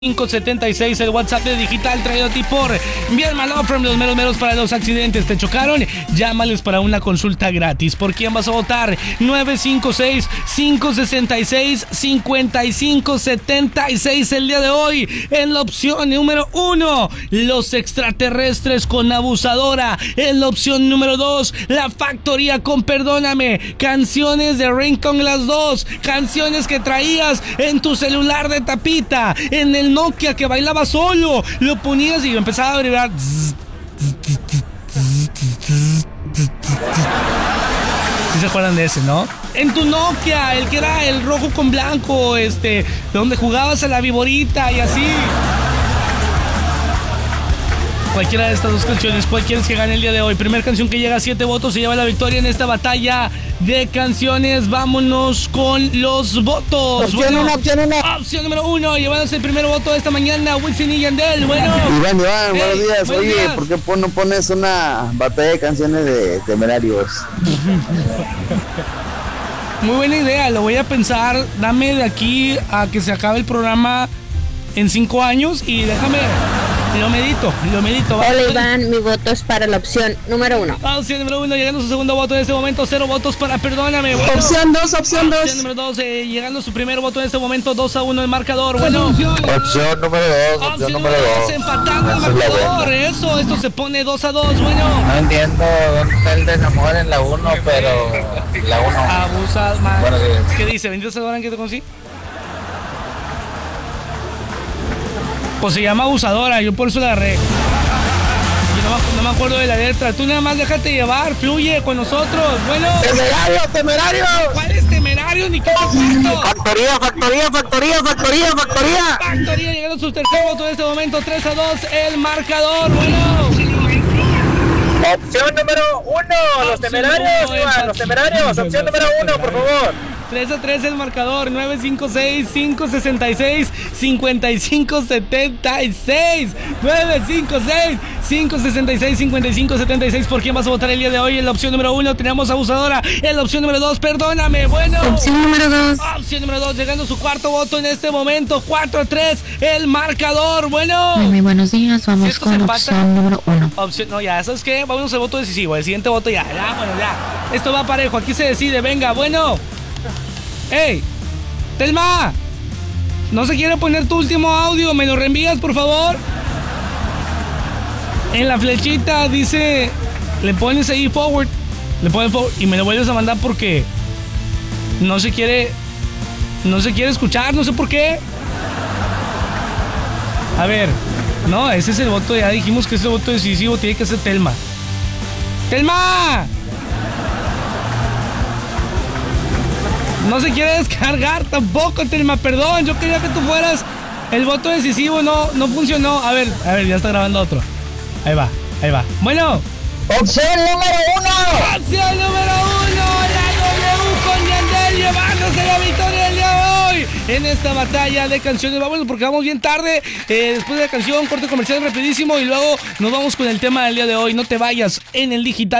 576, el WhatsApp de Digital traído a ti por Bien Malo from los meros para los accidentes. ¿Te chocaron? Llámales para una consulta gratis. ¿Por quién vas a votar? 956-566-5576 el día de hoy. En la opción número 1, los extraterrestres con Abusadora. En la opción número 2, la factoría con Perdóname. Canciones de Ringtone las dos. Canciones que traías en tu celular de tapita. En el Nokia que bailaba solo, lo ponías y empezaba a vibrar. ¿Sí se acuerdan de ese, no? En tu Nokia, el que era el rojo con blanco, donde jugabas a la viborita y así. Cualquiera de estas dos canciones, ¿cuál quieres que gane el día de hoy? Primera canción que llega a 7 votos se lleva la victoria en esta batalla de canciones. Vámonos con los votos. Opción 1. Opción número 1, llevándose el primer voto de esta mañana, Wisin y Yandel. Bueno. Iván, buenos días. Buenos Oye, días. ¿por qué no pones una batalla de canciones de Temerarios? Muy buena idea, lo voy a pensar. Dame de aquí a que se acabe el programa en 5 años y déjame... Lo medito. Hola Iván, mi voto es para la opción número 1. Opción número 1, llegando a su segundo voto en este momento, 0 votos para Perdóname. Bueno. Opción 2. Opción número 2, llegando a su primer voto en este momento, 2-1 el marcador. Bueno. Opción número 2. Opción número 2, empatando el marcador. Esto se pone 2-2, bueno. No entiendo dónde está el desamor en la 1, pero la 1. Abusa más. Buenos días. ¿Qué dice? ¿Vendiste a que te conocí? Pues se llama Abusadora, yo por eso la agarré. Yo no me acuerdo de la letra. Tú nada más déjate llevar, fluye con nosotros. Bueno. ¡Temerario! ¿Cuál es Temerario? Ni qué te cuento. Factoría. Llegando a su tercer voto en este momento, 3-2 el marcador. Bueno. Opción número 1, los temerarios, Iván, los temerarios. Opción número 1, por favor. 3-3 el marcador, 956-566-5576. 956-566-5576. ¿Por quién vas a votar el día de hoy? En la opción número 1 tenemos Abusadora. En la opción número 2, Perdóname. Bueno. Opción número 2. Opción número 2, llegando a su cuarto voto en este momento, 4-3 el marcador. Bueno. Muy buenos días, vamos con opción número 1. No, ya, ¿sabes qué? Vámonos al voto decisivo. El siguiente voto ya. Esto va parejo, aquí se decide. Venga, bueno. ¡Ey! ¡Telma! ¿No se quiere poner tu último audio? ¿Me lo reenvías, por favor? En la flechita dice... Le pones ahí forward. Le pones forward y me lo vuelves a mandar porque... No se quiere escuchar, no sé por qué. A ver... No, ese es el voto, ya dijimos que ese voto decisivo tiene que ser Telma. ¡Telma! No se quiere descargar tampoco, Telma, perdón, yo quería que tú fueras el voto decisivo, no funcionó. A ver, ya está grabando otro. Ahí va. Bueno. Opción número 1. Opción número 1, la W con Yandel llevándose la victoria del día de hoy en esta batalla de canciones. Vámonos porque vamos bien tarde. Después de la canción, corte comercial rapidísimo y luego nos vamos con el tema del día de hoy. No te vayas en el digital.